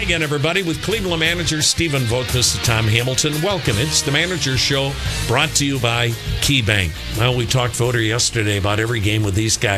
again, everybody, with Cleveland manager Stephen Vogt. This is Tom Hamilton. Welcome. It's the Manager Show, brought to you by KeyBank. Well, we talked voter yesterday about every game with these guys.